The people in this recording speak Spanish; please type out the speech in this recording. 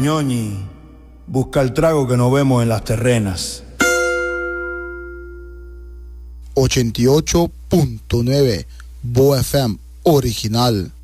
ñoñi, busca el trago que nos vemos en las terrenas. 88.9 Bo FM original.